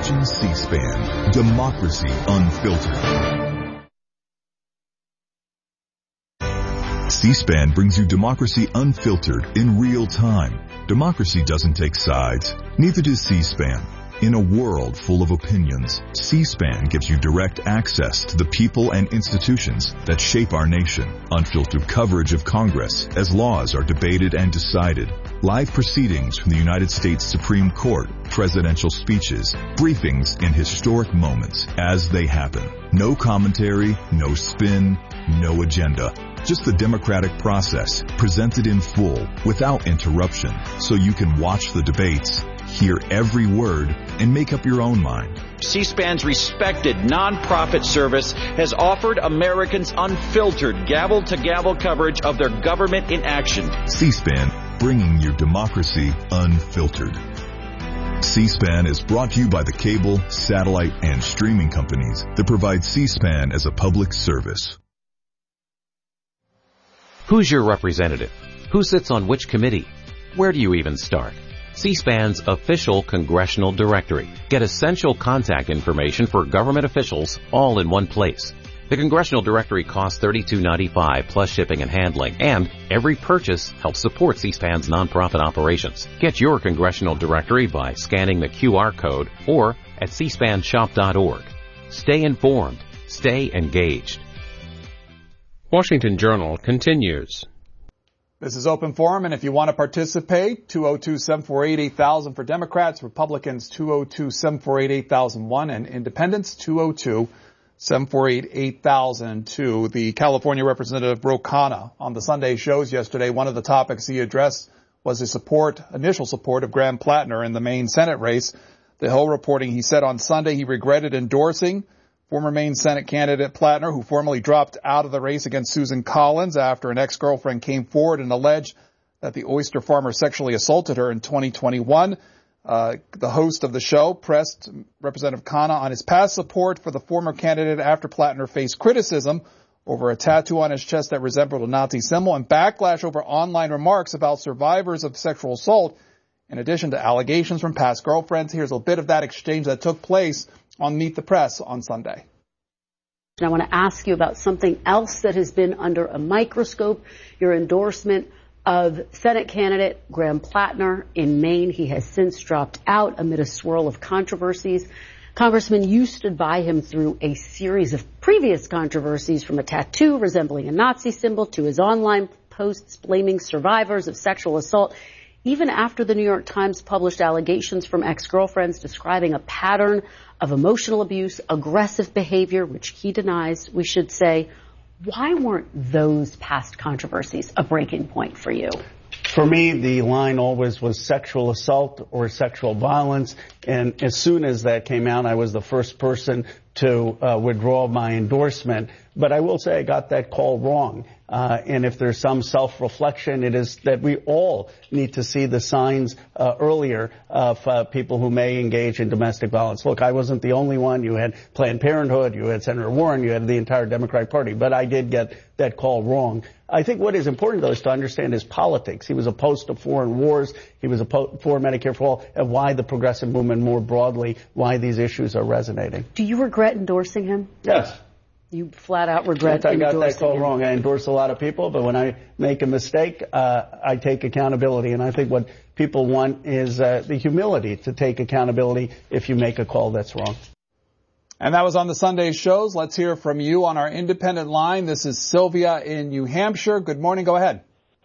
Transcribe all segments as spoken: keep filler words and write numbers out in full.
watching C-SPAN, Democracy Unfiltered. C-SPAN brings you Democracy Unfiltered in real time. Democracy doesn't take sides. Neither does C-SPAN. In a world full of opinions, C-SPAN gives you direct access to the people and institutions that shape our nation. Unfiltered coverage of Congress as laws are debated and decided. Live proceedings from the United States Supreme Court, presidential speeches, briefings in historic moments as they happen. No commentary, no spin, no agenda. Just the democratic process presented in full without interruption so you can watch the debates, hear every word, and make up your own mind. C-SPAN's respected nonprofit service has offered Americans unfiltered gavel-to-gavel coverage of their government in action. C-SPAN, bringing your democracy unfiltered. C-SPAN is brought to you by the cable, satellite, and streaming companies that provide C-SPAN as a public service. Who's your representative? Who sits on which committee? Where do you even start? C-SPAN's official congressional directory. Get essential contact information for government officials all in one place. The congressional directory costs thirty-two ninety-five plus shipping and handling, and every purchase helps support C-SPAN's nonprofit operations. Get your congressional directory by scanning the Q R code or at c span shop dot org. Stay informed. Stay engaged. Washington Journal continues. This is Open Forum, and if you want to participate, two oh two, seven four eight, eight thousand for Democrats, Republicans two oh two, seven four eight, eight thousand one, and Independents two oh two, seven four eight, eight thousand two. The California Representative Ro Khanna on the Sunday shows yesterday, one of the topics he addressed was his support, initial support of Graham Plattner in the Maine Senate race. The Hill reporting he said on Sunday he regretted endorsing former Maine Senate candidate Plattner, who formally dropped out of the race against Susan Collins after an ex-girlfriend came forward and alleged that the oyster farmer sexually assaulted her in twenty twenty-one. Uh, the host of the show pressed Representative Khanna on his past support for the former candidate after Plattner faced criticism over a tattoo on his chest that resembled a Nazi symbol and backlash over online remarks about survivors of sexual assault, in addition to allegations from past girlfriends. Here's a bit of that exchange that took place on Meet the Press on Sunday. I want to ask you about something else that has been under a microscope, your endorsement of Senate candidate Graham Plattner in Maine. He has since dropped out amid a swirl of controversies. Congressman, you stood by him through a series of previous controversies, from a tattoo resembling a Nazi symbol to his online posts blaming survivors of sexual assault, even after the New York Times published allegations from ex-girlfriends describing a pattern of emotional abuse, aggressive behavior, which he denies, we should say. Why weren't those past controversies a breaking point for you? For me, the line always was sexual assault or sexual violence. And as soon as that came out, I was the first person to uh, withdraw my endorsement. But I will say I got that call wrong. Uh, and if there's some self-reflection, it is that we all need to see the signs uh, earlier of uh, people who may engage in domestic violence. Look, I wasn't the only one. You had Planned Parenthood, you had Senator Warren, you had the entire Democratic Party. But I did get that call wrong. I think what is important, though, is to understand his politics. He was opposed to foreign wars. He was opposed for Medicare for all, and why the progressive movement more broadly, why these issues are resonating. Do you regret endorsing him? Yes. You flat out regret I got endorsing that call him. wrong. I endorse a lot of people, but when I make a mistake, uh, I take accountability. And I think what people want is uh, the humility to take accountability if you make a call that's wrong. And that was on the Sunday shows. Let's hear from you on our independent line. This is Sylvia in New Hampshire. Good morning. Go ahead.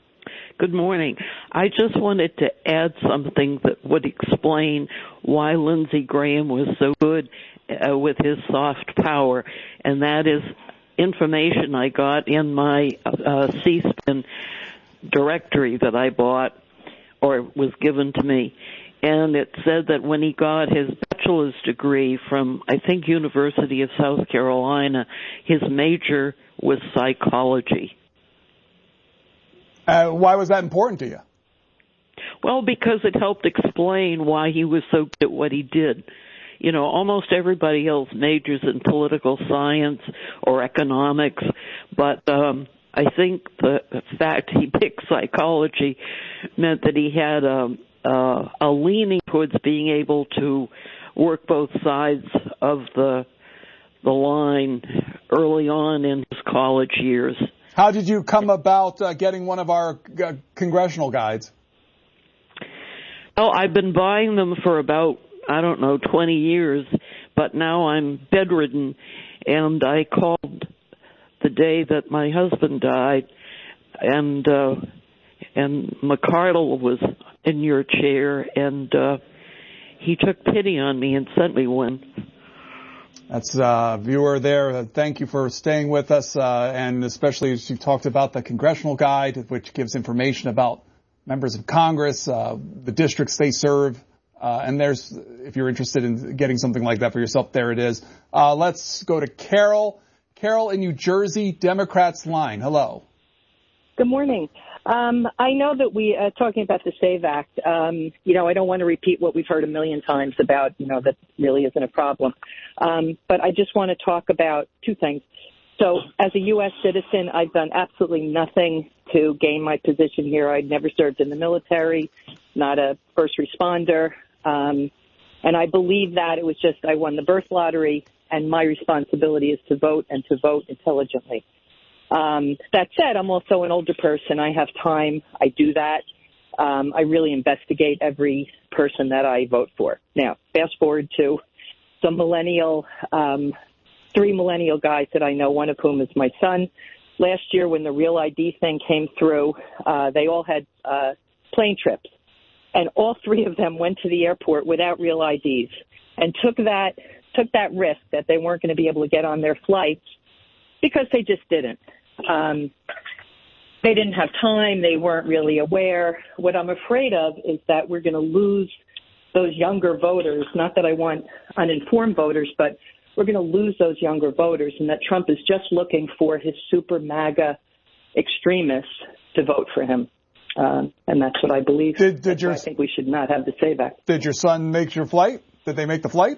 Good morning. I just wanted to add something that would explain why Lindsey Graham was so good uh, with his soft power, and that is information I got in my uh, C-SPAN directory that I bought or was given to me. And it said that when he got his bachelor's degree from, I think, University of South Carolina, his major was psychology. Uh, why was that important to you? Well, because it helped explain why he was so good at what he did. You know, almost everybody else majors in political science or economics, but um, I think the fact he picked psychology meant that he had a, a, a leaning towards being able to work both sides of the the line early on in his college years. How did you come about uh, getting one of our uh, congressional guides? Oh, I've been buying them for about, I don't know, twenty years, but now I'm bedridden, and I called the day that my husband died, and uh, and McCardle was in your chair, and uh, he took pity on me and sent me one. That's a uh, viewer there. Uh, thank you for staying with us, uh, and especially as you talked about the congressional guide, which gives information about members of Congress, uh, the districts they serve, uh, and there's, if you're interested in getting something like that for yourself, there it is. Uh, let's go to Carol. Carol in New Jersey, Democrats line. Hello. Good morning. Um, I know that we, uh, talking about the SAVE Act, um, you know, I don't want to repeat what we've heard a million times about, you know, that really isn't a problem. Um, but I just want to talk about two things. So as a U S citizen, I've done absolutely nothing to gain my position here. I'd never served in the military, not a first responder. Um, and I believe that it was just I won the birth lottery, and my responsibility is to vote and to vote intelligently. Um, that said, I'm also an older person. I have time. I do that. Um, I really investigate every person that I vote for. Now, fast forward to some millennial, um, three millennial guys that I know, one of whom is my son. Last year when the Real I D thing came through, uh, they all had uh, plane trips. And all three of them went to the airport without Real I Ds and took that took that risk that they weren't going to be able to get on their flights because they just didn't. Um, they didn't have time. They weren't really aware. What I'm afraid of is that we're going to lose those younger voters. Not that I want uninformed voters, but we're going to lose those younger voters, and that Trump is just looking for his super MAGA extremists to vote for him. Um, and that's what I believe. Did, did your, I think we should not have the SAVE Act. Did your son make your flight? Did they make the flight?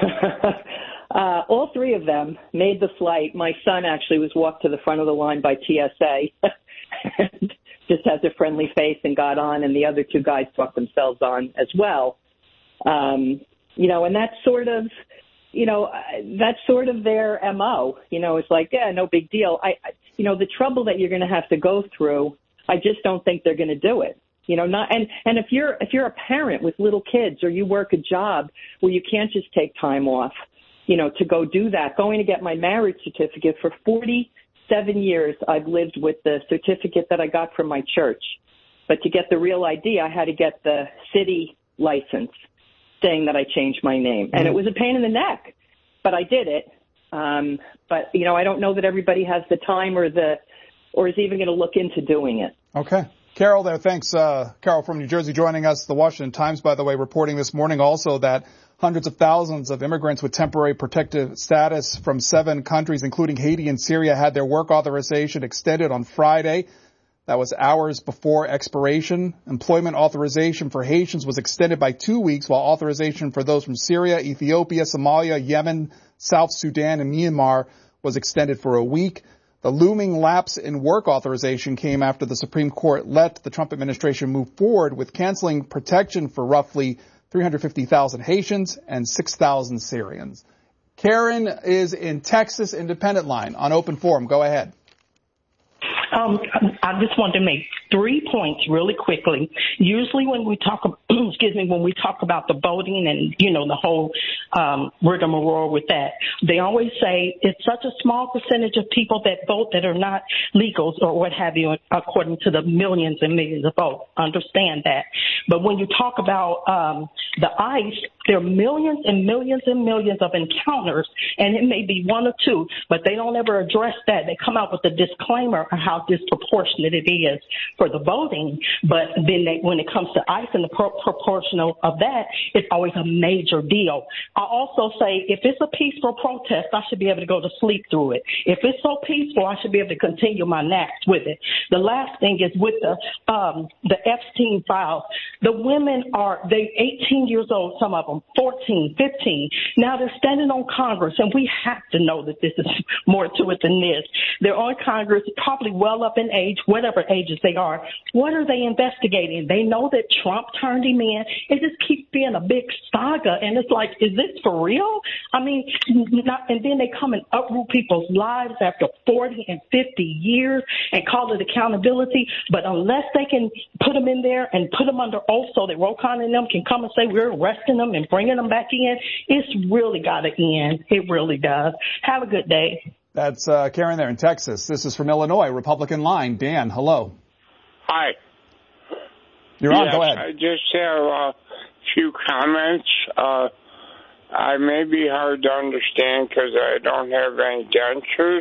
uh, all three of them made the flight. My son actually was walked to the front of the line by T S A and just has a friendly face and got on, and the other two guys talked themselves on as well. Um, you know, and that's sort of, you know, that's sort of their M O. You know, it's like, yeah, no big deal. I, I you know, the trouble that you're going to have to go through, I just don't think they're going to do it. You know, not and, and if you're if you're a parent with little kids or you work a job where you can't just take time off, you know, to go do that, going to get my marriage certificate for forty-seven years, I've lived with the certificate that I got from my church. But to get the Real I D, I had to get the city license saying that I changed my name. And it was a pain in the neck, but I did it. Um, but, you know, I don't know that everybody has the time or the or is even going to look into doing it. Okay. Carol there, thanks. Uh, Carol from New Jersey joining us. The Washington Times, by the way, reporting this morning also that hundreds of thousands of immigrants with temporary protective status from seven countries, including Haiti and Syria, had their work authorization extended on Friday. That was hours before expiration. Employment authorization for Haitians was extended by two weeks, while authorization for those from Syria, Ethiopia, Somalia, Yemen, South Sudan, and Myanmar was extended for a week. The looming lapse in work authorization came after the Supreme Court let the Trump administration move forward with canceling protection for roughly three hundred fifty thousand Haitians and six thousand Syrians. Karen is in Texas, Independent Line on Open Forum. Go ahead. Um, I just wanted to make three points really quickly. Usually when we talk, excuse me, when we talk about the voting and, you know, the whole um, rigmarole with that, they always say it's such a small percentage of people that vote that are not legals or what have you, according to the millions and millions of votes. Understand that. But when you talk about um, the ICE, there are millions and millions and millions of encounters, and it may be one or two, but they don't ever address that. They come out with a disclaimer on how disproportionate it is for the voting, but then they, when it comes to ICE and the pro- proportional of that, it's always a major deal. I also say if it's a peaceful protest, I should be able to go to sleep through it. If it's so peaceful, I should be able to continue my naps with it. The last thing is with the um, the Epstein files. The women are, they eighteen years old, some of them, fourteen, fifteen. Now they're standing on Congress, and we have to know that this is more to it than this. They're on Congress, probably well up in age, whatever ages they are. What are they investigating? They know that Trump turned him in. It just keeps being a big saga, and it's like, is this this for real? I mean, not, and then they come and uproot people's lives after forty and fifty years and call it accountability. But unless they can put them in there and put them under oath so that Rokan and them can come and say we're arresting them and bringing them back in, it's really got to end. It really does. Have a good day. That's uh, Karen there in Texas. This is from Illinois, Republican line. Dan, hello. Hi. You're on. Yes, Go ahead. I just have a few comments. Uh, I may be hard to understand because I don't have any dentures.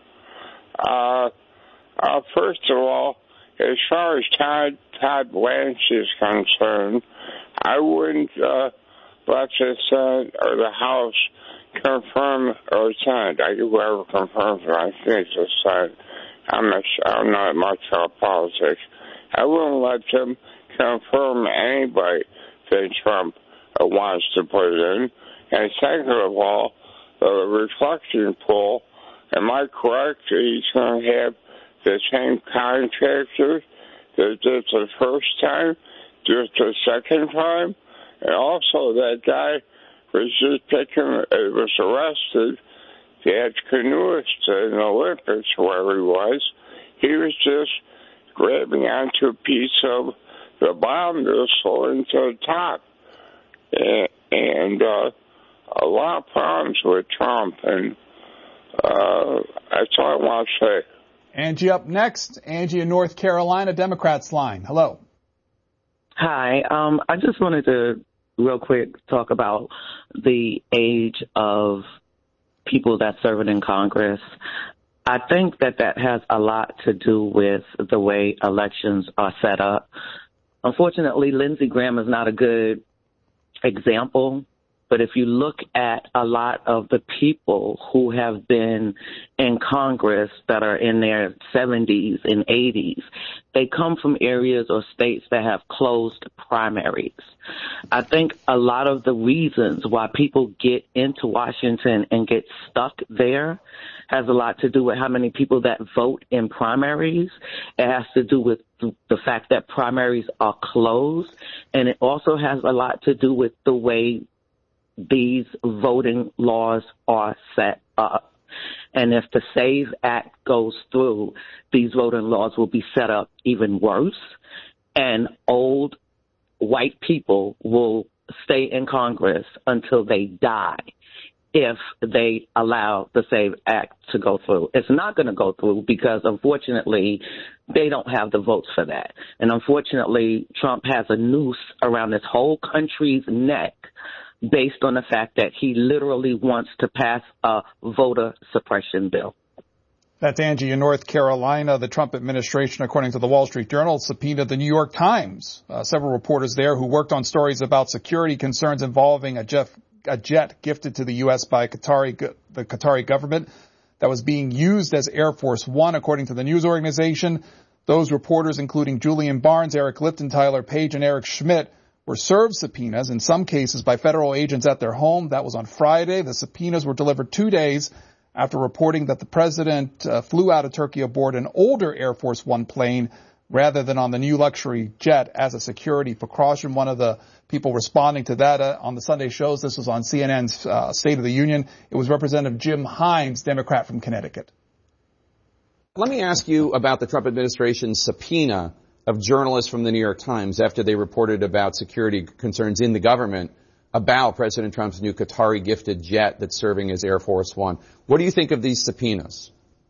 Uh, uh, first of all, as far as Todd, Todd Blanche is concerned, I wouldn't uh, let the Senate or the House confirm, or Senate, I whoever confirms it, I think it's the Senate. I'm not, I'm not much about politics. I wouldn't let them confirm anybody that Trump uh, wants to put it in. And second of all, the reflection pool, am I correct that he's going to have the same contractor that did the first time, just the second time? And also that guy was just picking, uh, was arrested at canoeist in the Olympics, wherever he was. He was just grabbing onto a piece of the bomb missile into the top. And, and uh, a lot of problems with Trump, and uh, that's all I want to say. Angie up next. Angie in North Carolina, Democrats line. Hello. Hi. Um, I just wanted to real quick talk about the age of people that serve in Congress. I think that that has a lot to do with the way elections are set up. Unfortunately, Lindsey Graham is not a good example, but if you look at a lot of the people who have been in Congress that are in their seventies and eighties, they come from areas or states that have closed primaries. I think a lot of the reasons why people get into Washington and get stuck there has a lot to do with how many people that vote in primaries. It has to do with the fact that primaries are closed, and it also has a lot to do with the way these voting laws are set up. And if the SAVE Act goes through, these voting laws will be set up even worse, and old white people will stay in Congress until they die if they allow the SAVE Act to go through. It's not going to go through because, unfortunately, they don't have the votes for that. And unfortunately, Trump has a noose around this whole country's neck based on the fact that he literally wants to pass a voter suppression bill. That's Angie in North Carolina. The Trump administration, according to the Wall Street Journal, subpoenaed the New York Times. Uh, several reporters there who worked on stories about security concerns involving a, Jeff, a jet gifted to the U S by Qatari, the Qatari government that was being used as Air Force One, according to the news organization. Those reporters, including Julian Barnes, Eric Lipton, Tyler Page, and Eric Schmidt, were served subpoenas, in some cases by federal agents at their home. That was on Friday. The subpoenas were delivered two days after reporting that the president uh, flew out of Turkey aboard an older Air Force One plane rather than on the new luxury jet as a security precaution. One of the people responding to that uh, on the Sunday shows, this was on C N N's uh, State of the Union, it was Representative Jim Hines, Democrat from Connecticut. Let me ask you about the Trump administration's subpoena of journalists from the New York Times after they reported about security concerns in the government about President Trump's new Qatari gifted jet that's serving as Air Force One. What do you think of these subpoenas?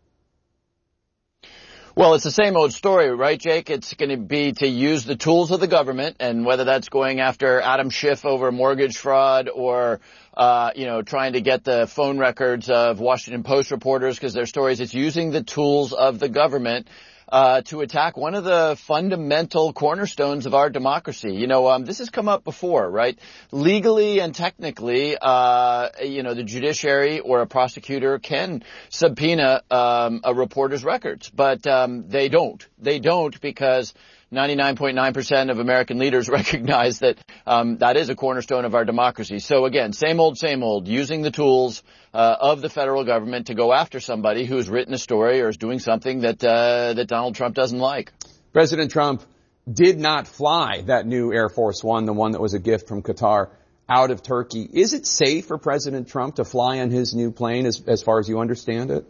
Well, it's the same old story, right, Jake? It's going to be to use the tools of the government, and whether that's going after Adam Schiff over mortgage fraud or, uh, you know, trying to get the phone records of Washington Post reporters because their stories, it's using the tools of the government Uh, to attack one of the fundamental cornerstones of our democracy. You know, um, this has come up before, right? Legally and technically, uh, you know, the judiciary or a prosecutor can subpoena um, a reporter's records, but um, they don't. They don't because ninety-nine point nine percent of American leaders recognize that um, that is a cornerstone of our democracy. So again, same old, same old, using the tools uh, of the federal government to go after somebody who's written a story or is doing something that uh, that Donald Trump doesn't like. President Trump did not fly that new Air Force One, the one that was a gift from Qatar, out of Turkey. Is it safe for President Trump to fly on his new plane as, as far as you understand it?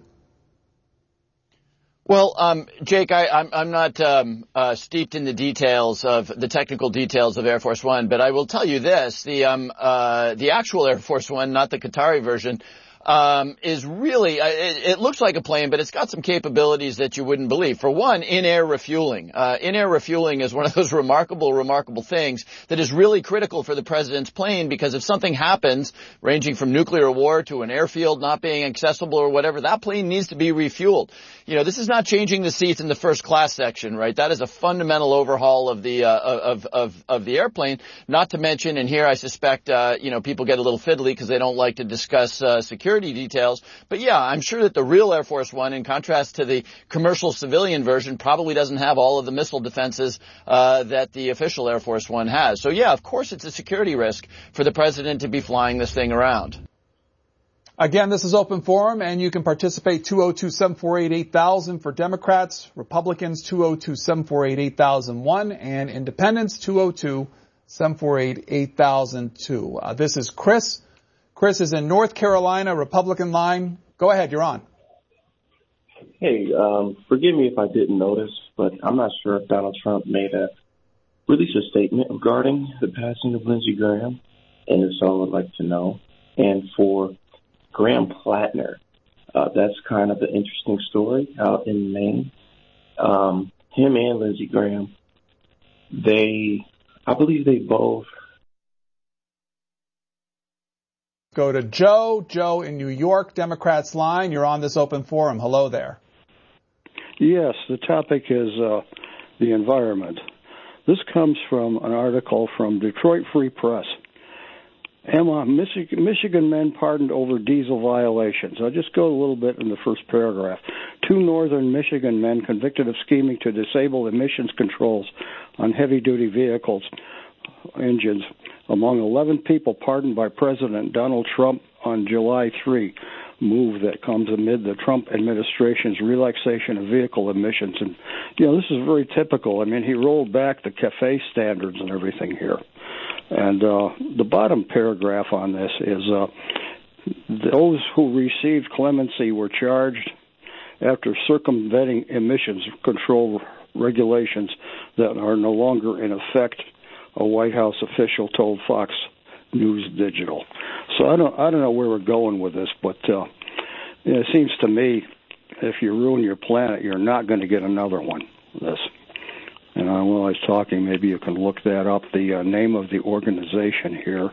Well, um, Jake, I, I'm, I'm not um, uh, steeped in the details of the technical details of Air Force One, but I will tell you this: the um, uh, the actual Air Force One, not the Qatari version, um, is really uh, it, it looks like a plane, but it's got some capabilities that you wouldn't believe. For one, in-air refueling. Uh, in-air refueling is one of those remarkable, remarkable things that is really critical for the president's plane, because if something happens, ranging from nuclear war to an airfield not being accessible or whatever, that plane needs to be refueled. You know, this is not changing the seats in the first class section, right? That is a fundamental overhaul of the, uh, of, of, of the airplane. Not to mention, and here I suspect, uh, you know, people get a little fiddly because they don't like to discuss, uh, security details. But yeah, I'm sure that the real Air Force One, in contrast to the commercial civilian version, probably doesn't have all of the missile defenses, uh, that the official Air Force One has. So yeah, of course it's a security risk for the president to be flying this thing around. Again, this is open forum, and you can participate two oh two, seven four eight, eight thousand for Democrats, Republicans two oh two, seven four eight, eight thousand one, and Independents two oh two, seven four eight, eight thousand two. Uh, this is Chris. Chris is in North Carolina, Republican line. Go ahead, you're on. Hey, um, forgive me if I didn't notice, but I'm not sure if Donald Trump made a release a statement regarding the passing of Lindsey Graham, and if so, I would like to know. And for Graham Plattner, uh, that's kind of an interesting story out in Maine. Um, him and Lindsey Graham, they, I believe they both. Go to Joe. Joe in New York, Democrats line. You're on this open forum. Hello there. Yes, the topic is uh, the environment. This comes from an article from Detroit Free Press. Emma, Michigan, Michigan men pardoned over diesel violations. I'll just go a little bit in the first paragraph. Two northern Michigan men convicted of scheming to disable emissions controls on heavy-duty vehicles engines, among eleven people pardoned by President Donald Trump on July third, move that comes amid the Trump administration's relaxation of vehicle emissions. And, you know, this is very typical. I mean, he rolled back the CAFE standards and everything here. And uh, the bottom paragraph on this is uh, those who received clemency were charged after circumventing emissions control regulations that are no longer in effect, a White House official told Fox News Digital. So I don't, I don't know where we're going with this, but uh, it seems to me if you ruin your planet, you're not going to get another one. This. And uh, while I was talking, maybe you can look that up. The uh, name of the organization here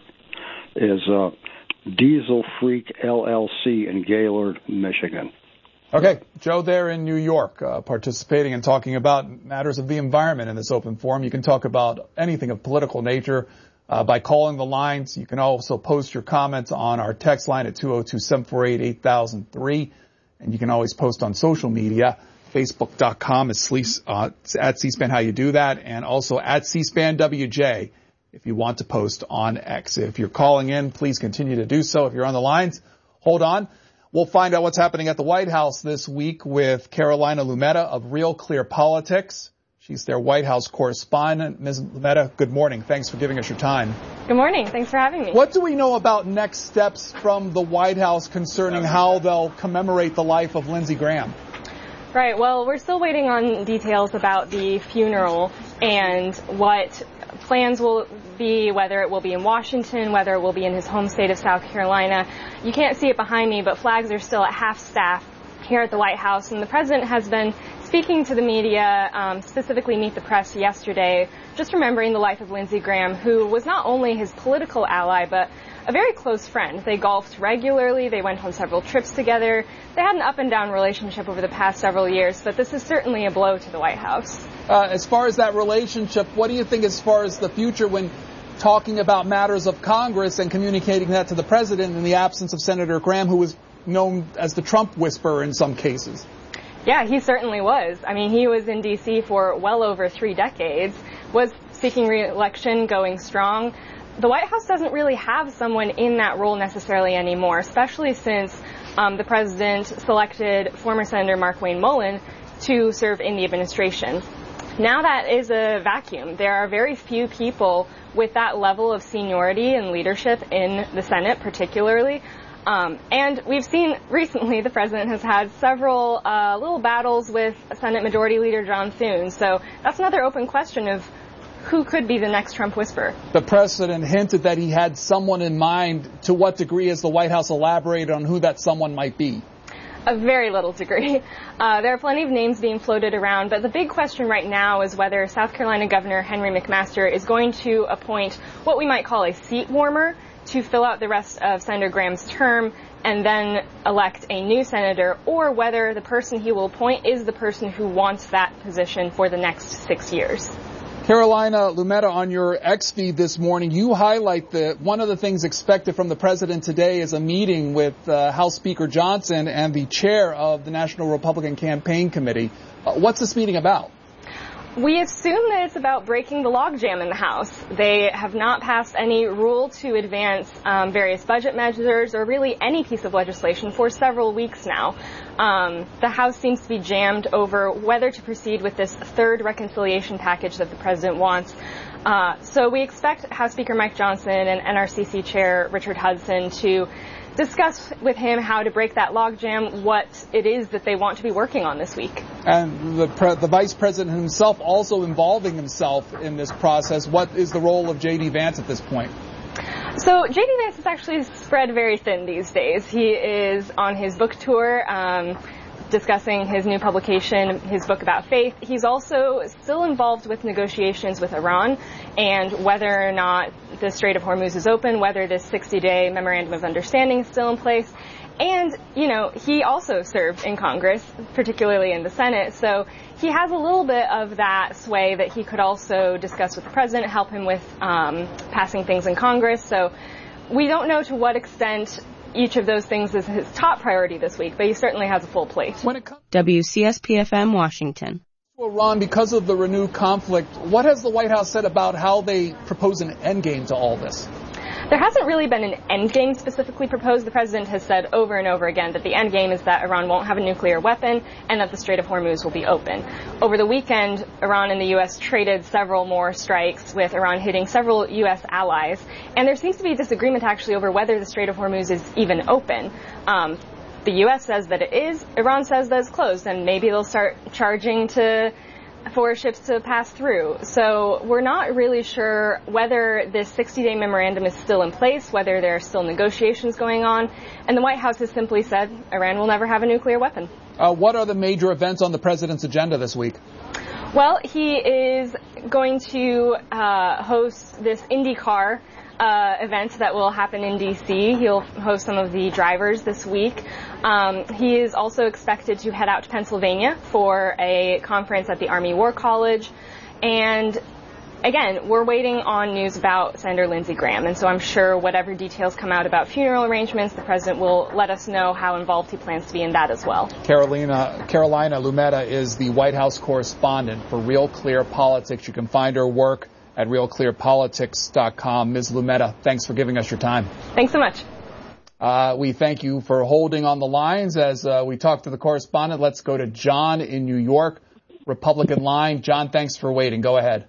is uh, Diesel Freak L L C in Gaylord, Michigan. Okay, Joe there in New York, uh, participating and talking about matters of the environment in this open forum. You can talk about anything of political nature uh, by calling the lines. You can also post your comments on our text line at two oh two, seven four eight, eight thousand three. And you can always post on social media. Facebook dot com is uh, at C-SPAN how you do that, and also at C-SPAN W J if you want to post on X. If you're calling in, please continue to do so. If you're on the lines, hold on. We'll find out what's happening at the White House this week with Carolina Lumeta of Real Clear Politics. She's their White House correspondent. Miz Lumeta, good morning. Thanks for giving us your time. Good morning. Thanks for having me. What do we know about next steps from the White House concerning how they'll commemorate the life of Lindsey Graham? Right. Well, we're still waiting on details about the funeral and what plans will be, whether it will be in Washington, whether it will be in his home state of South Carolina. You can't see it behind me, but flags are still at half staff here at the White House. And the president has been speaking to the media, um, specifically Meet the Press yesterday, just remembering the life of Lindsey Graham, who was not only his political ally, but a very close friend. They golfed regularly. They went on several trips together. They had an up and down relationship over the past several years, but this is certainly a blow to the White House. Uh, as far as that relationship, what do you think as far as the future when talking about matters of Congress and communicating that to the president in the absence of Senator Graham, who was known as the Trump whisperer in some cases? Yeah, he certainly was. I mean, he was in D C for well over three decades, was seeking re-election, going strong. The White House doesn't really have someone in that role necessarily anymore, especially since um, the president selected former Senator Mark Wayne Mullen to serve in the administration. Now that is a vacuum. There are very few people with that level of seniority and leadership in the Senate, particularly. Um, and we've seen recently the president has had several uh, little battles with Senate Majority Leader John Thune. So that's another open question of who could be the next Trump whisperer. The president hinted that he had someone in mind. To what degree has the White House elaborated on who that someone might be? A very little degree. Uh, there are plenty of names being floated around, but the big question right now is whether South Carolina Governor Henry McMaster is going to appoint what we might call a seat warmer to fill out the rest of Senator Graham's term and then elect a new senator, or whether the person he will appoint is the person who wants that position for the next six years. Carolina Lumeta, on your X feed this morning, you highlight that one of the things expected from the president today is a meeting with uh, House Speaker Johnson and the chair of the National Republican Campaign Committee. Uh, what's this meeting about? We assume that it's about breaking the logjam in the House. They have not passed any rule to advance um, various budget measures or really any piece of legislation for several weeks now. Um, the House seems to be jammed over whether to proceed with this third reconciliation package that the president wants. Uh, so we expect House Speaker Mike Johnson and N R C C Chair Richard Hudson to discuss with him how to break that logjam, what it is that they want to be working on this week. And the, pre- the vice president himself also involving himself in this process. What is the role of J D. Vance at this point? So J D. Vance is actually spread very thin these days. He is on his book tour, um, discussing his new publication, his book about faith. He's also still involved with negotiations with Iran and whether or not the Strait of Hormuz is open, whether this sixty-day memorandum of understanding is still in place. And, you know, he also served in Congress, particularly in the Senate, so he has a little bit of that sway that he could also discuss with the president, help him with um, passing things in Congress. So we don't know to what extent each of those things is his top priority this week, but he certainly has a full plate. When it comes W C S P F M, Washington. to Iran, because of the renewed conflict, what has the White House said about how they propose an endgame to all this? There hasn't really been an endgame specifically proposed. The president has said over and over again that the endgame is that Iran won't have a nuclear weapon and that the Strait of Hormuz will be open. Over the weekend, Iran and the U S traded several more strikes, with Iran hitting several U S allies. And there seems to be disagreement actually over whether the Strait of Hormuz is even open. Um, the U S says that it is. Iran says that it's closed, and maybe they'll start charging to for ships to pass through. So we're not really sure whether this sixty-day memorandum is still in place, whether there are still negotiations going on. And the White House has simply said Iran will never have a nuclear weapon. Uh, what are the major events on the president's agenda this week? Well, he is going to uh, host this IndyCar uh, event that will happen in D C. He'll host some of the drivers this week. Um, he is also expected to head out to Pennsylvania for a conference at the Army War College. And again, we're waiting on news about Senator Lindsey Graham. And so I'm sure whatever details come out about funeral arrangements, the president will let us know how involved he plans to be in that as well. Carolina, Carolina Lumeta is the White House correspondent for Real Clear Politics. You can find her work at real clear politics dot com. Miz Lumeta, thanks for giving us your time. Thanks so much. Uh, we thank you for holding on the lines as uh, we talk to the correspondent. Let's go to John in New York, Republican line. John, thanks for waiting. Go ahead.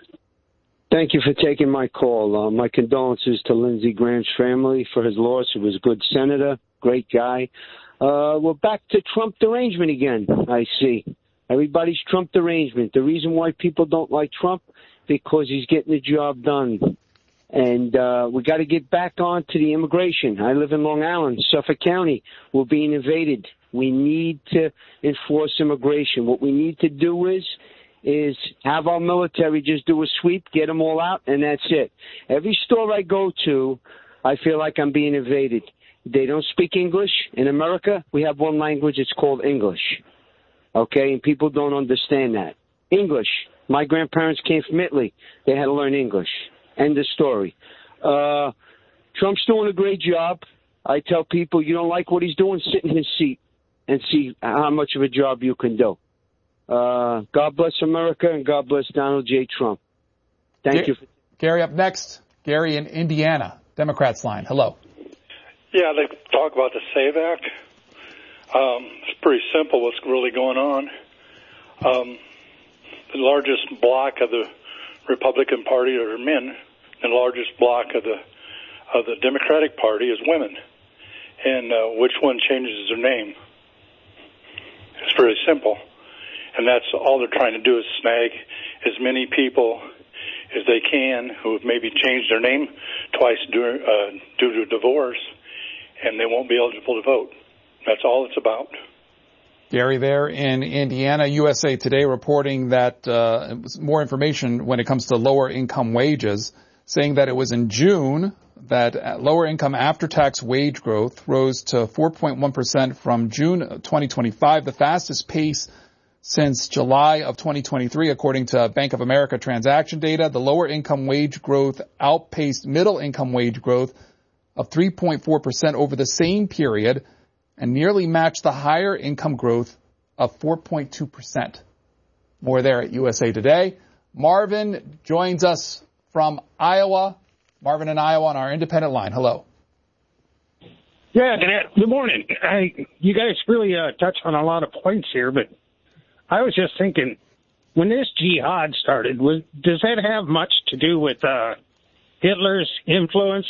Thank you for taking my call. Uh, my condolences to Lindsey Graham's family for his loss. He was a good senator, great guy. Uh, we're back to Trump derangement again, I see. Everybody's Trump derangement. The reason why people don't like Trump, because he's getting the job done. And uh, we got to get back on to the immigration. I live in Long Island, Suffolk County. We're being invaded. We need to enforce immigration. What we need to do is is have our military just do a sweep, get them all out, and that's it. Every store I go to, I feel like I'm being invaded. They don't speak English. In America, we have one language. It's called English. Okay? And people don't understand that. English. My grandparents came from Italy. They had to learn English. End of story. Uh, Trump's doing a great job. I tell people, you don't like what he's doing, sit in his seat and see how much of a job you can do. Uh, God bless America, and God bless Donald J. Trump. Thank G- you. Gary, up next. Gary in Indiana, Democrats line. Hello. Yeah, they talk about the SAVE Act. Um, it's pretty simple what's really going on. Um, the largest bloc of the Republican Party are men, and the largest bloc of the of the Democratic Party is women. And uh, which one changes their name? It's very simple. And that's all they're trying to do is snag as many people as they can who have maybe changed their name twice due, uh, due to divorce, and they won't be eligible to vote. That's all it's about. Gary there in Indiana. U S A Today reporting that uh, more information when it comes to lower income wages, saying that it was in June that lower income after-tax wage growth rose to four point one percent from June twenty twenty-five, the fastest pace since July of twenty twenty-three, according to Bank of America transaction data. The lower income wage growth outpaced middle income wage growth of three point four percent over the same period and nearly matched the higher income growth of four point two percent. More there at U S A Today. Marvin joins us from Iowa. Marvin in Iowa on our independent line. Hello. Yeah, good morning. I, you guys really uh, touched on a lot of points here, but I was just thinking, when this jihad started, was, does that have much to do with uh, Hitler's influence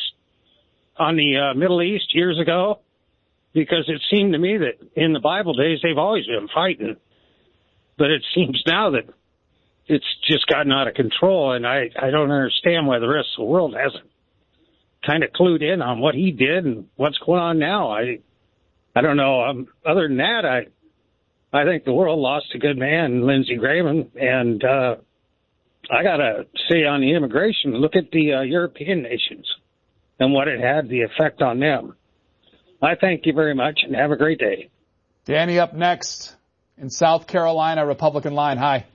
on the uh, Middle East years ago? Because it seemed to me that in the Bible days, they've always been fighting. But it seems now that it's just gotten out of control, and I, I don't understand why the rest of the world hasn't kind of clued in on what he did and what's going on now. I I don't know. Um, other than that, I I think the world lost a good man, Lindsey Graham, and uh, I got to say on the immigration, look at the uh, European nations and what it had, the effect on them. I thank you very much, and have a great day. Danny up next in South Carolina, Republican line. Hi.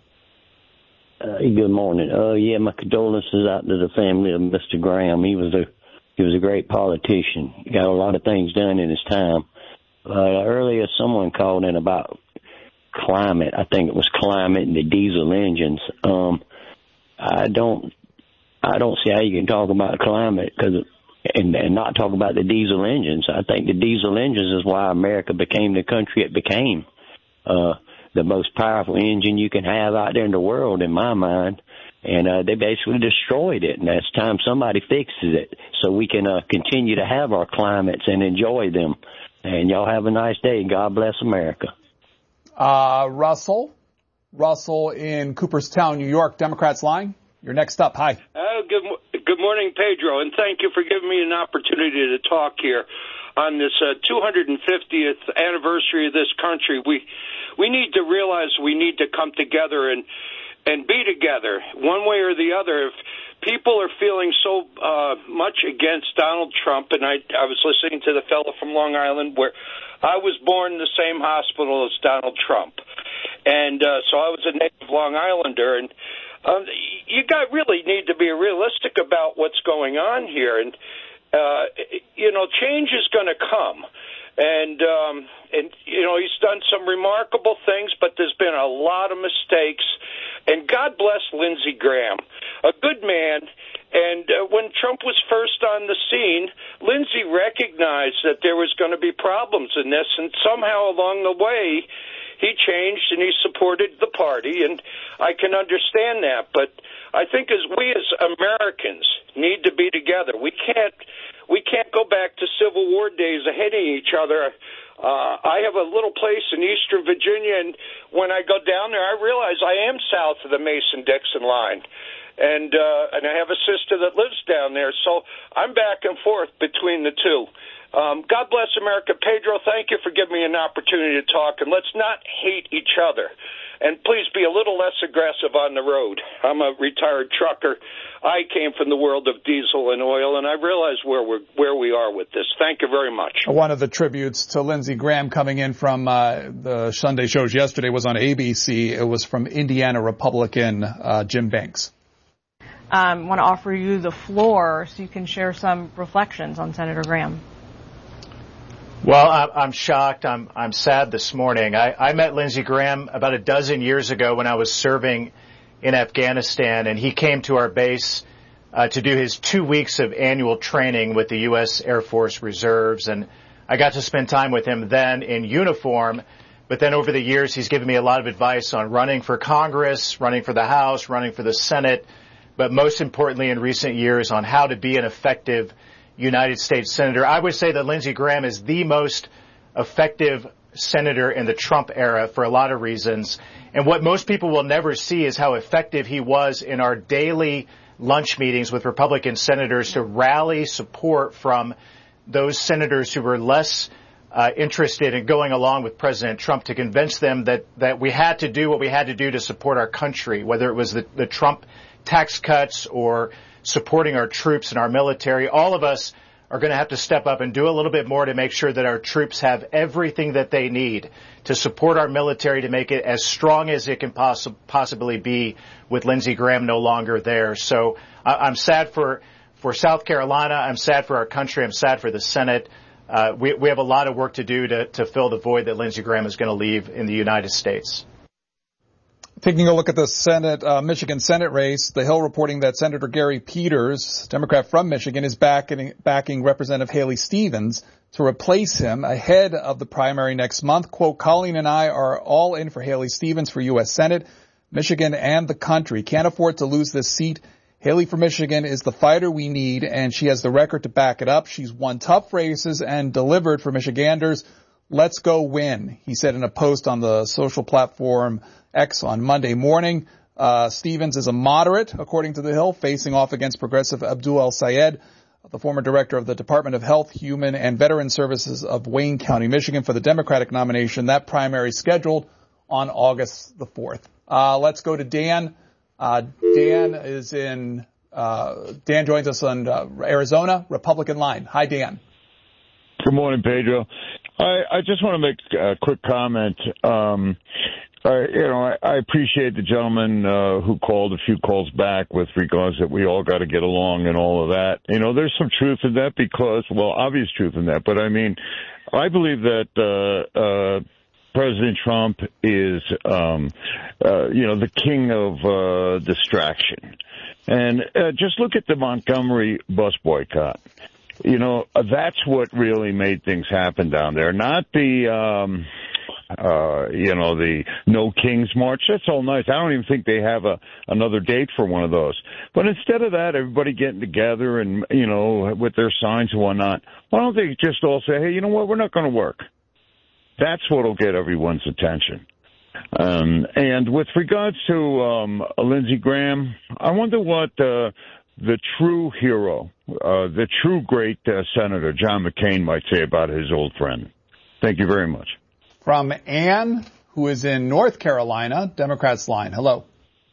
Uh, good morning. Uh, yeah, my condolences out to the family of Mister Graham. He was a he was a great politician. He got a lot of things done in his time. Uh, earlier, someone called in about climate. I think it was climate and the diesel engines. Um, I don't I don't see how you can talk about climate because and, and not talk about the diesel engines. I think the diesel engines is why America became the country it became. Uh, the most powerful engine you can have out there in the world, in my mind. And uh, they basically destroyed it, and it's time somebody fixes it so we can uh, continue to have our climates and enjoy them. And y'all have a nice day. God bless America. Uh, Russell. Russell in Cooperstown, New York, Democrats line. You're next up. Hi. Uh, good, good morning, Pedro, and thank you for giving me an opportunity to talk here on this uh, two hundred fiftieth anniversary of this country. We we need to realize we need to come together and and be together one way or the other. If people are feeling so uh, much against Donald Trump, and I, I was listening to the fellow from Long Island where I was born in the same hospital as Donald Trump, and uh, so I was a native Long Islander, and um, you got really need to be realistic about what's going on here, and uh, you know, change is going to come. And, um, and, you know, he's done some remarkable things, but there's been a lot of mistakes. And God bless Lindsey Graham, a good man. And uh, when Trump was first on the scene, Lindsey recognized that there was going to be problems in this. And somehow along the way, he changed and he supported the party. And I can understand that. But I think as we as Americans need to be together, we can't. We can't go back to Civil War days of hating each other. Uh, I have a little place in Eastern Virginia, and when I go down there, I realize I am south of the Mason-Dixon line. And uh, and I have a sister that lives down there, so I'm back and forth between the two. Um, God bless America. Pedro, thank you for giving me an opportunity to talk, and let's not hate each other. And please be a little less aggressive on the road. I'm a retired trucker. I came from the world of diesel and oil, and I realize where we're where we are with this. Thank you very much. One of the tributes to Lindsey Graham coming in from uh, the Sunday shows yesterday was on A B C. It was from Indiana Republican uh, Jim Banks. I um, want to offer you the floor so you can share some reflections on Senator Graham. Well, I'm shocked. I'm I'm sad this morning. I, I met Lindsey Graham about a dozen years ago when I was serving in Afghanistan, and he came to our base uh, to do his two weeks of annual training with the U S Air Force Reserves, and I got to spend time with him then in uniform. But then over the years, he's given me a lot of advice on running for Congress, running for the House, running for the Senate, but most importantly in recent years on how to be an effective United States Senator. I would say that Lindsey Graham is the most effective senator in the Trump era for a lot of reasons. And what most people will never see is how effective he was in our daily lunch meetings with Republican senators to rally support from those senators who were less uh, interested in going along with President Trump, to convince them that, that we had to do what we had to do to support our country, whether it was the, the Trump tax cuts or supporting our troops and our military. All of us are going to have to step up and do a little bit more to make sure that our troops have everything that they need to support our military, to make it as strong as it can poss- possibly be with Lindsey Graham no longer there. So uh, I'm sad for, for South Carolina. I'm sad for our country. I'm sad for the Senate. Uh, we, we have a lot of work to do to, to fill the void that Lindsey Graham is going to leave in the United States. Taking a look at the Senate, uh, Michigan Senate race, The Hill reporting that Senator Gary Peters, Democrat from Michigan, is backing, backing Representative Haley Stevens to replace him ahead of the primary next month. Quote, Colleen and I are all in for Haley Stevens for U S Senate. Michigan and the country can't afford to lose this seat. Haley for Michigan is the fighter we need, and she has the record to back it up. She's won tough races and delivered for Michiganders. Let's go win, he said in a post on the social platform X on Monday morning. Uh, Stevens is a moderate, according to The Hill, facing off against progressive Abdul El-Sayed, the former director of the Department of Health, Human and Veteran Services of Wayne County, Michigan, for the Democratic nomination. That primary scheduled on August the fourth. Uh, let's go to Dan. Uh, Dan is in, uh, Dan joins us on uh, Arizona, Republican line. Hi, Dan. Good morning, Pedro. I, I just want to make a quick comment. Um, I, you know, I, I appreciate the gentleman uh, who called a few calls back with regards that we all got to get along and all of that. You know, there's some truth in that because, well, obvious truth in that. But I mean, I believe that uh, uh, President Trump is, um, uh, you know, the king of uh, distraction. And uh, just look at the Montgomery bus boycott. You know, that's what really made things happen down there, not the, um, uh, you know, the No Kings March. That's all nice. I don't even think they have a another date for one of those. But instead of that, everybody getting together and, you know, with their signs and whatnot, why don't they just all say, hey, you know what, we're not going to work. That's what will get everyone's attention. Um, and with regards to um, Lindsey Graham, I wonder what uh, the true hero, uh, the true great uh, Senator John McCain might say about his old friend. Thank you very much. From Ann, who is in North Carolina, Democrats line. Hello.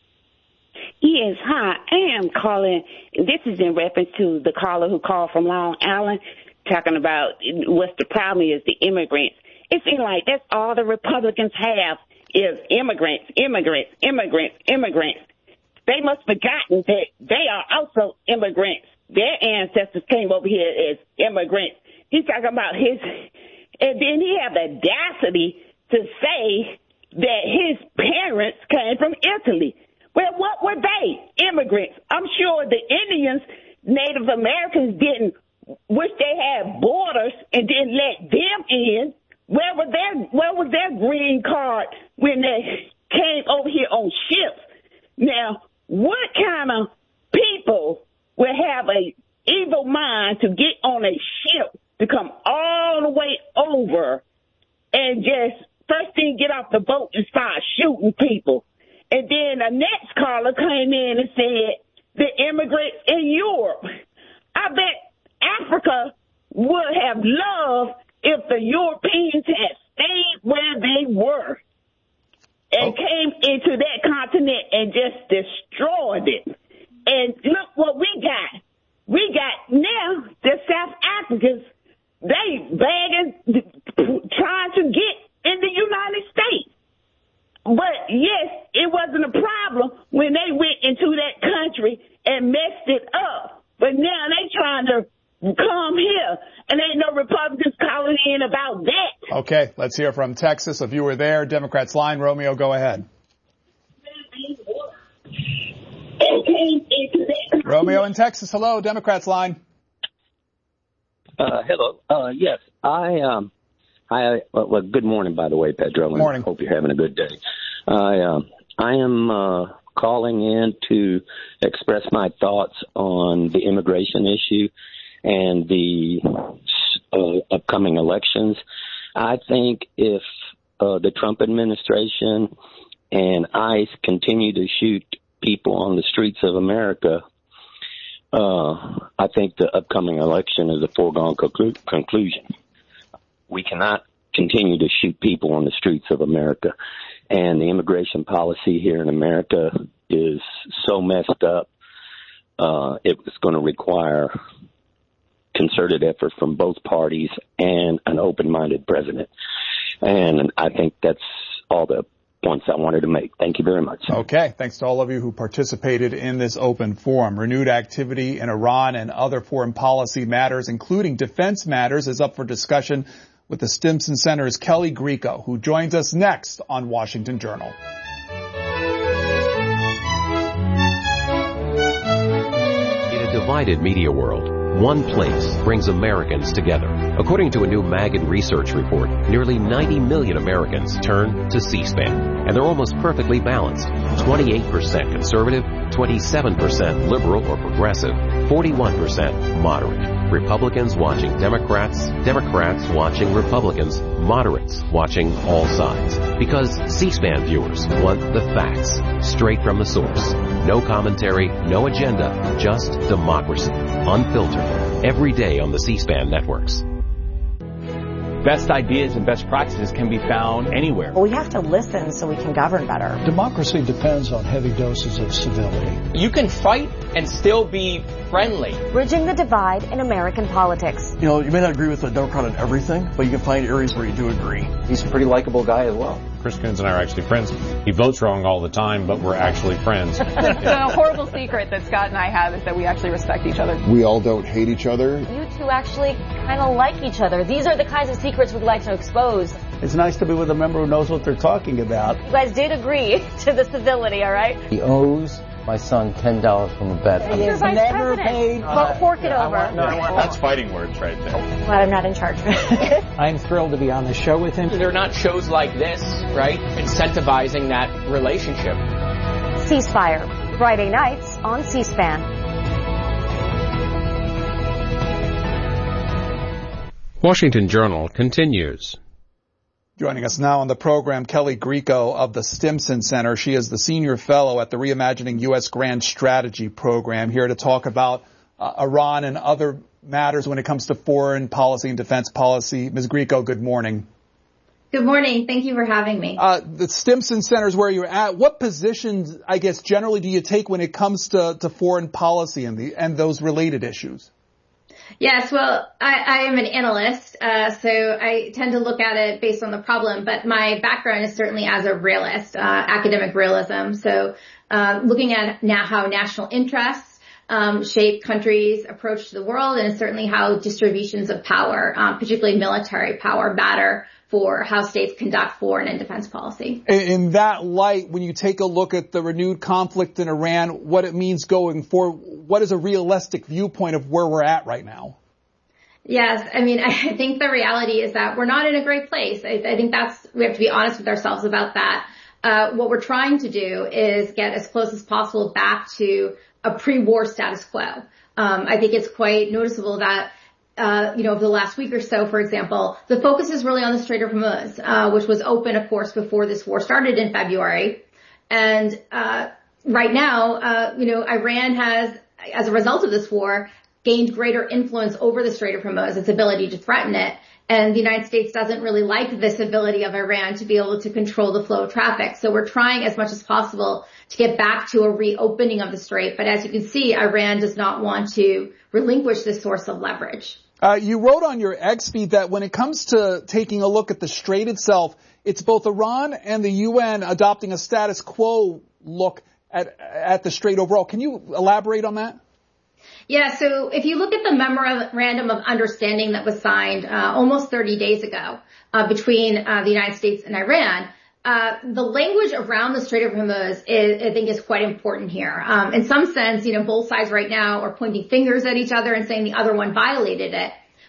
Yes, hi. I am calling. This is in reference to the caller who called from Long Island, talking about what the problem is, the immigrants. It seems like that's all the Republicans have is immigrants, immigrants, immigrants, immigrants. They must have forgotten that they are also immigrants. Their ancestors came over here as immigrants. He's talking about his, and then he had the audacity to say that his parents came from Italy. Well, what were they? Immigrants. I'm sure the Indians, Native Americans didn't wish they had borders and didn't let them in. Where was their where was their green card when they came over here on ships? Now, what kind of people would have a evil mind to get on a ship to come all the way over and just first thing get off the boat and start shooting people? And then the next caller came in and said the immigrants in Europe. I bet Africa would have loved if the Europeans had stayed where they were and oh. came into that continent and just destroyed it. And look what we got. We got now the South Africans, they begging, trying to get in the United States. But yes, it wasn't a problem when they went into that country and messed it up. But now they trying to come here, and ain't no Republicans calling in about that. Okay, let's hear from Texas. If you were there, Democrats line. Romeo, go ahead. Romeo in Texas. Hello, Democrats line. Uh, hello. Uh, yes, I um, Hi. Well, well, good morning, by the way, Pedro. Good morning. I hope you're having a good day. I, uh, I am uh, calling in to express my thoughts on the immigration issue and the uh, upcoming elections. I think if uh, the Trump administration and ICE continue to shoot people on the streets of America, uh, I think the upcoming election is a foregone conclu- conclusion. We cannot continue to shoot people on the streets of America. And the immigration policy here in America is so messed up, uh, it was going to require concerted effort from both parties and an open-minded president. And I think that's all the points I wanted to make. Thank you very much. Okay. Thanks to all of you who participated in this open forum. Renewed activity in Iran and other foreign policy matters, including defense matters, is up for discussion with the Stimson Center's Kelly Grieco, who joins us next on Washington Journal. In a divided media world, one place brings Americans together. According to a new Maggin research report, nearly ninety million Americans turn to C-SPAN, and they're almost perfectly balanced. twenty-eight percent conservative, twenty-seven percent liberal or progressive, forty-one percent moderate. Republicans watching Democrats, Democrats watching Republicans, moderates watching all sides. Because C-SPAN viewers want the facts, straight from the source. No commentary, no agenda, just democracy. Unfiltered. Every day on the C-SPAN networks. Best ideas and best practices can be found anywhere. Well, we have to listen so we can govern better. Democracy depends on heavy doses of civility. You can fight and still be friendly. Bridging the divide in American politics. You know, you may not agree with a Democrat on everything, but you can find areas where you do agree. He's a pretty likable guy as well. Chris Coons and I are actually friends. He votes wrong all the time, but we're actually friends. The horrible secret that Scott and I have is that we actually respect each other. We all don't hate each other. You two actually kind of like each other. These are the kinds of secrets we'd like to expose. It's nice to be with a member who knows what they're talking about. You guys did agree to the civility, all right? He owes my son ten dollars from a bet. He is never paid. Well, fork it over. Want, no, That's fighting words right there. Well, I'm not in charge. I'm thrilled to be on the show with him. They're not shows like this, right? Incentivizing that relationship. Ceasefire, Friday nights on C-SPAN. Washington Journal continues. Joining us now on the program, Kelly Grieco of the Stimson Center. She is the senior fellow at the Reimagining U S Grand Strategy Program, here to talk about uh, Iran and other matters when it comes to foreign policy and defense policy. Miz Grieco, good morning. Good morning. Thank you for having me. Uh, the Stimson Center is where you're at. What positions, I guess, generally do you take when it comes to, to foreign policy and the and those related issues? Yes, well, I, I am an analyst, uh, so I tend to look at it based on the problem, but my background is certainly as a realist, uh, academic realism. So, uh, looking at now how national interests, um, shape countries' approach to the world, and certainly how distributions of power, um, particularly military power, matter for how states conduct foreign and defense policy. In that light, when you take a look at the renewed conflict in Iran, what it means going forward, what is a realistic viewpoint of where we're at right now? Yes, I mean, I think the reality is that we're not in a great place. I, I think that's, we have to be honest with ourselves about that. Uh, what we're trying to do is get as close as possible back to a pre-war status quo. Um, I think it's quite noticeable that Uh, you know, over the last week or so, for example, the focus is really on the Strait of Hormuz, uh, which was open, of course, before this war started in February. And, uh, right now, uh, you know, Iran has, as a result of this war, gained greater influence over the Strait of Hormuz, its ability to threaten it. And the United States doesn't really like this ability of Iran to be able to control the flow of traffic. So we're trying as much as possible to get back to a reopening of the Strait. But as you can see, Iran does not want to relinquish this source of leverage. Uh, you wrote on your X feed that when it comes to taking a look at the Strait itself, it's both Iran and the U N adopting a status quo look at, at the Strait overall. Can you elaborate on that? Yeah, so if you look at the memorandum of understanding that was signed uh, almost thirty days ago uh, between uh, the United States and Iran, uh, the language around the Strait of Hormuz is, I think, is quite important here. Um, in some sense, you know, both sides right now are pointing fingers at each other and saying the other one violated it.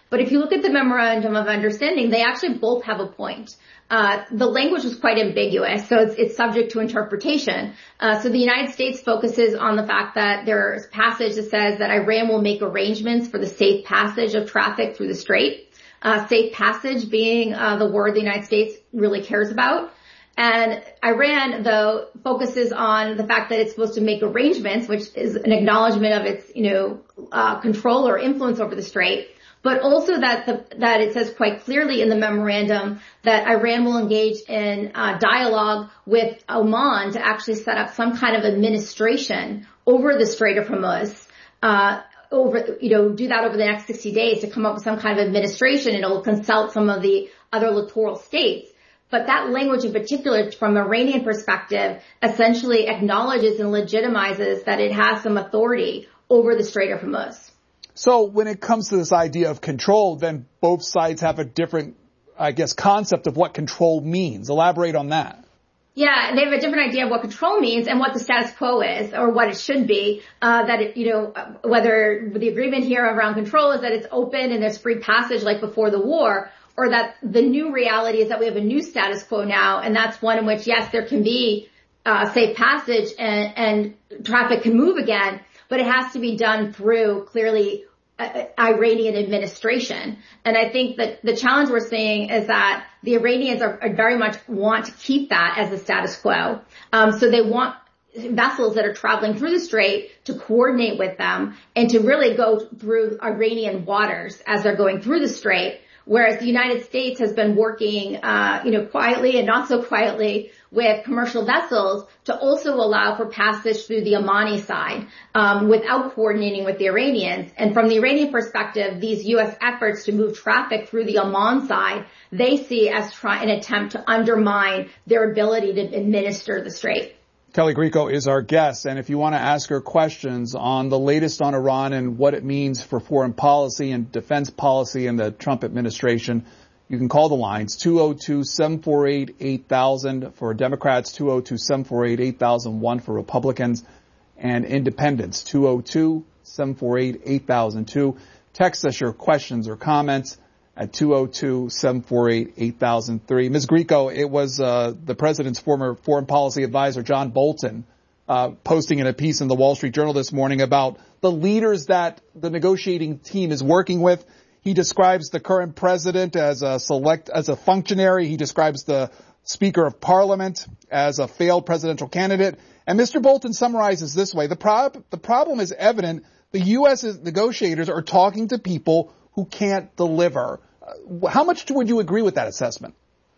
But if you look at the memorandum of understanding, they actually both have a point. Uh, the language was quite ambiguous, so it's, it's subject to interpretation. Uh, so the United States focuses on the fact that there's passage that says that Iran will make arrangements for the safe passage of traffic through the strait. Uh, safe passage being uh, the word the United States really cares about. And Iran, though, focuses on the fact that it's supposed to make arrangements, which is an acknowledgement of its, you know, uh, control or influence over the strait. But also that the, that it says quite clearly in the memorandum that Iran will engage in uh, dialogue with Oman to actually set up some kind of administration over the Strait of Hormuz. Uh, over, you know, do that over the next sixty days to come up with some kind of administration, and it'll consult some of the other littoral states. But that language in particular, from an Iranian perspective, essentially acknowledges and legitimizes that it has some authority over the Strait of Hormuz. So when it comes to this idea of control, then both sides have a different, I guess, concept of what control means. Elaborate on that. Yeah, they have a different idea of what control means and what the status quo is, or what it should be. Uh, that it, you know, whether the agreement here around control is that it's open and there's free passage like before the war, or that the new reality is that we have a new status quo now, and that's one in which, yes, there can be uh, safe passage and, and traffic can move again, but it has to be done through clearly uh, Iranian administration. And I think that the challenge we're seeing is that the Iranians are, are very much want to keep that as the status quo. Um, so they want vessels that are traveling through the strait to coordinate with them and to really go through Iranian waters as they're going through the strait. Whereas the United States has been working, uh, you know, quietly and not so quietly with commercial vessels to also allow for passage through the Omani side, um, without coordinating with the Iranians. And from the Iranian perspective, these U S efforts to move traffic through the Oman side, they see as try- an attempt to undermine their ability to administer the strait. Kelly Grieco is our guest, and if you want to ask her questions on the latest on Iran and what it means for foreign policy and defense policy in the Trump administration, you can call the lines two oh two, seven four eight, eight thousand for Democrats, two oh two, seven four eight, eight thousand one for Republicans and Independents, two oh two, seven four eight, eight thousand two. Text us your questions or comments at two oh two, seven four eight, eight thousand three. Miz Grieco, it was uh, the president's former foreign policy advisor, John Bolton, uh, posting in a piece in the Wall Street Journal this morning about the leaders that the negotiating team is working with. He describes the current president as a select, as a functionary. He describes the Speaker of Parliament as a failed presidential candidate. And Mister Bolton summarizes this way. The, prob- the problem is evident. The U S negotiators are talking to people who can't deliver. How much would you agree with that assessment?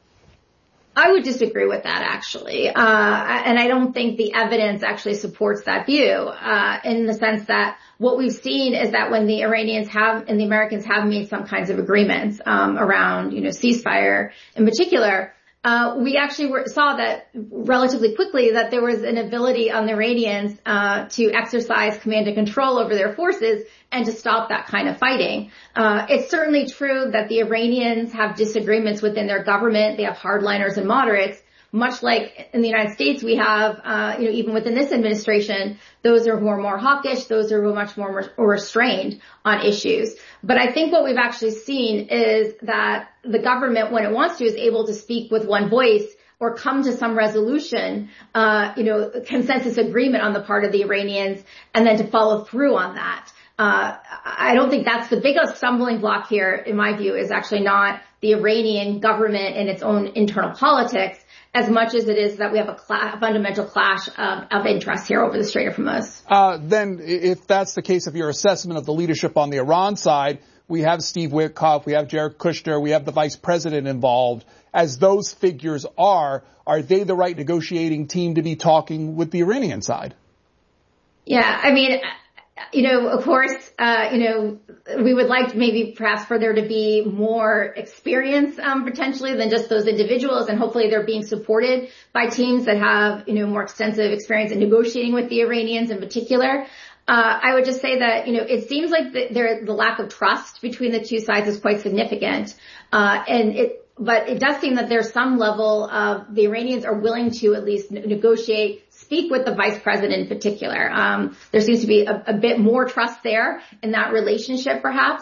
I would disagree with that, actually. Uh, and I don't think the evidence actually supports that view, uh, in the sense that what we've seen is that when the Iranians have and the Americans have made some kinds of agreements, um, around, you know, ceasefire in particular, Uh, we actually were, saw that relatively quickly that there was an ability on the Iranians uh, to exercise command and control over their forces and to stop that kind of fighting. Uh, it's certainly true that the Iranians have disagreements within their government. They have hardliners and moderates. Much like in the United States, we have, uh, you know, even within this administration, those who are more hawkish, those who are much more restrained on issues. But I think what we've actually seen is that the government, when it wants to, is able to speak with one voice or come to some resolution, uh, you know, consensus agreement on the part of the Iranians, and then to follow through on that. Uh, I don't think that's the biggest stumbling block here, in my view, is actually not the Iranian government and its own internal politics, as much as it is that we have a, cl- a fundamental clash of, of interests here over the Strait of Hormuz. Uh, then, if that's the case of your assessment of the leadership on the Iran side, we have Steve Witkoff, we have Jared Kushner, we have the vice president involved. As those figures are, are they the right negotiating team to be talking with the Iranian side? Yeah, I mean, you know, of course, uh, you know, we would like maybe perhaps for there to be more experience, um, potentially than just those individuals. And hopefully they're being supported by teams that have, you know, more extensive experience in negotiating with the Iranians in particular. Uh, I would just say that, you know, it seems like the, there, the lack of trust between the two sides is quite significant. Uh, and it, but it does seem that there's some level of the Iranians are willing to at least negotiate, speak with the vice president in particular. Um, there seems to be a, a bit more trust there in that relationship, perhaps.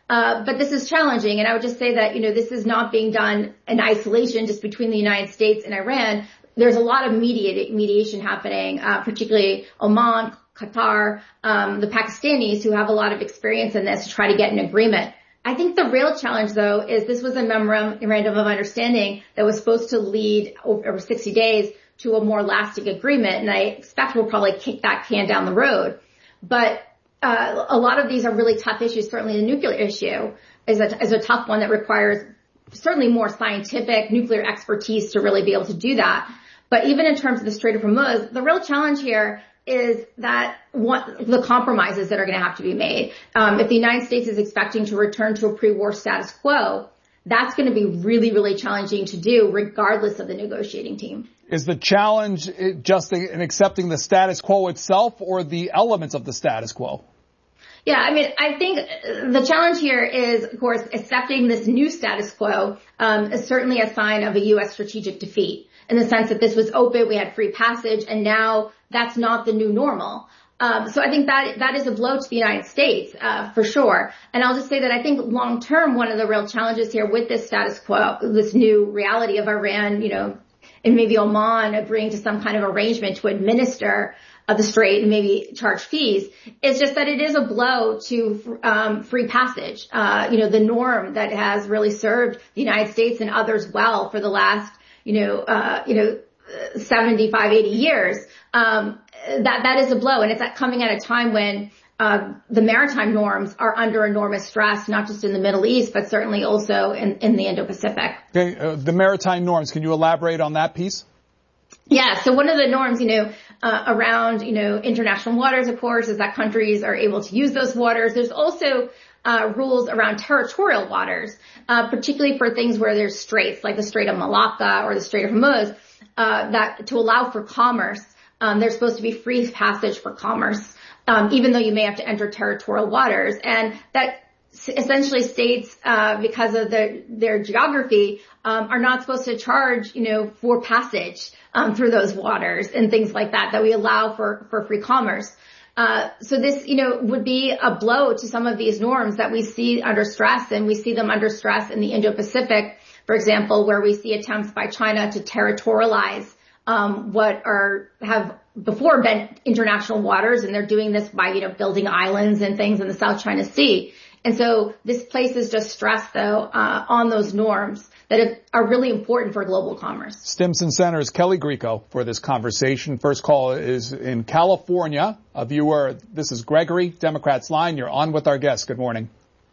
Uh, but this is challenging. And I would just say that, you know, this is not being done in isolation just between the United States and Iran. There's a lot of mediate, mediation happening, uh, particularly Oman, Qatar, um, the Pakistanis who have a lot of experience in this to try to get an agreement. I think the real challenge, though, is this was a memorandum of understanding that was supposed to lead over sixty days to a more lasting agreement. And I expect we'll probably kick that can down the road. But uh, a lot of these are really tough issues. Certainly the nuclear issue is a, is a tough one that requires certainly more scientific nuclear expertise to really be able to do that. But even in terms of the Strait of Hormuz, the real challenge here is that what the compromises that are going to have to be made. Um, if the United States is expecting to return to a pre-war status quo, that's going to be really, really challenging to do regardless of the negotiating team. Is the challenge just in accepting the status quo itself or the elements of the status quo? Yeah, I mean, I think the challenge here is, of course, accepting this new status quo um, is certainly a sign of a U S strategic defeat in the sense that this was open, we had free passage, and now that's not the new normal. Um, so I think that that is a blow to the United States, uh, for sure. And I'll just say that I think long term, one of the real challenges here with this status quo, this new reality of Iran, you know, and maybe Oman agreeing to some kind of arrangement to administer uh, the strait and maybe charge fees, is just that it is a blow to um, free passage. Uh, you know, the norm that has really served the United States and others well for the last, you know, uh, you know, seventy-five, eighty years. Um, that, that is a blow. And it's coming at a time when, uh, the maritime norms are under enormous stress, not just in the Middle East, but certainly also in, in the Indo-Pacific. Okay. Uh, the maritime norms. Can you elaborate on that piece? Yeah. So one of the norms, you know, uh, around, you know, international waters, of course, is that countries are able to use those waters. There's also Uh, rules around territorial waters, uh, particularly for things where there's straits, like the Strait of Malacca or the Strait of Hormuz, uh, that to allow for commerce, um, there's supposed to be free passage for commerce, um, even though you may have to enter territorial waters. And that essentially states, uh, because of their, their geography, um, are not supposed to charge, you know, for passage, um, through those waters and things like that, that we allow for, for free commerce. Uh, so this, you know, would be a blow to some of these norms that we see under stress, and we see them under stress in the Indo-Pacific, for example, where we see attempts by China to territorialize um, what are have before been international waters, and they're doing this by, you know, building islands and things in the South China Sea. And so this places just stress, though, uh, on those norms that are really important for global commerce. Stimson Center's Kelly Grieco for this conversation. First call is in California. A viewer, this is Gregory, Democrats Line. You're on with our guest. Good morning.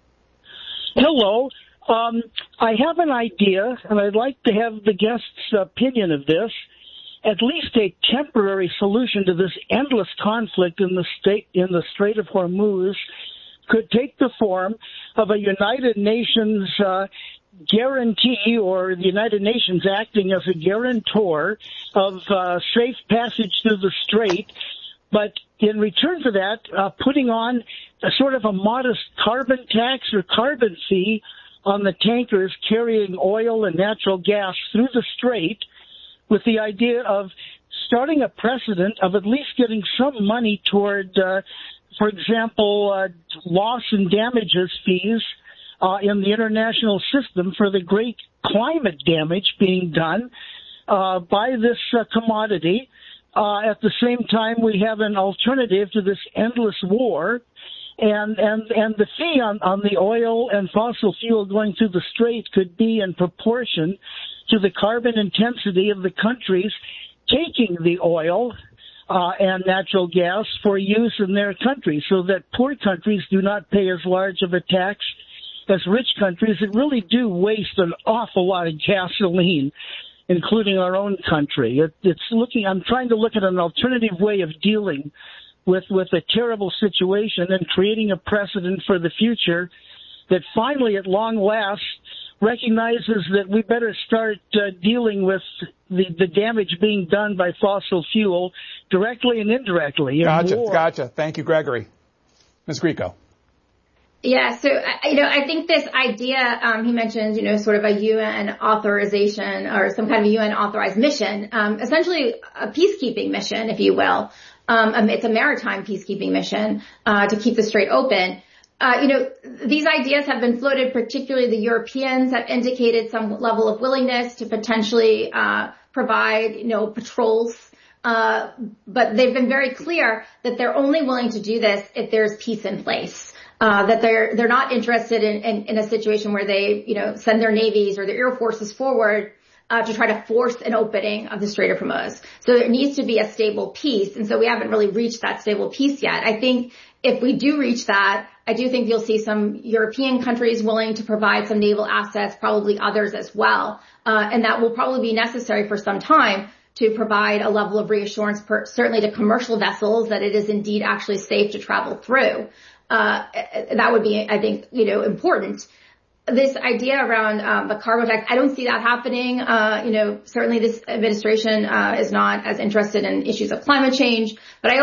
Hello. Um, I have an idea, and I'd like to have the guest's opinion of this. At least a temporary solution to this endless conflict in the state in the Strait of Hormuz could take the form of a United Nations uh, guarantee, or the United Nations acting as a guarantor of uh, safe passage through the strait, but in return for that, uh, putting on a sort of a modest carbon tax or carbon fee on the tankers carrying oil and natural gas through the strait, with the idea of starting a precedent of at least getting some money toward, uh, for example, uh, loss and damages fees Uh, in the international system for the great climate damage being done uh, by this uh, commodity. Uh, at the same time, we have an alternative to this endless war, and and and the fee on, on the oil and fossil fuel going through the strait could be in proportion to the carbon intensity of the countries taking the oil uh, and natural gas for use in their country, so that poor countries do not pay as large of a tax as rich countries that really do waste an awful lot of gasoline, including our own country. It, it's looking, I'm trying to look at an alternative way of dealing with, with a terrible situation and creating a precedent for the future that finally, at long last, recognizes that we better start uh, dealing with the, the damage being done by fossil fuel directly and indirectly. Gotcha, more. gotcha. Thank you, Gregory. Miz Grieco. Yeah, so, you know, I think this idea, um, he mentioned, you know, sort of a U N authorization or some kind of U N authorized mission, um, essentially a peacekeeping mission, if you will. Um, it's a maritime peacekeeping mission, uh, to keep the strait open. Uh, you know, these ideas have been floated, particularly the Europeans have indicated some level of willingness to potentially uh, provide, you know, patrols. Uh, but they've been very clear that they're only willing to do this if there's peace in place. Uh, that they're, they're not interested in, in, in a situation where they, you know, send their navies or their air forces forward, uh, to try to force an opening of the Strait of Hormuz. So there needs to be a stable peace. And so we haven't really reached that stable peace yet. I think if we do reach that, I do think you'll see some European countries willing to provide some naval assets, probably others as well. Uh, and that will probably be necessary for some time to provide a level of reassurance, per, certainly to commercial vessels, that it is indeed actually safe to travel through. Uh, that would be, I think, you know, important. This idea around um, the cargo tax, I don't see that happening. Uh, you know, certainly this administration uh, is not as interested in issues of climate change, but I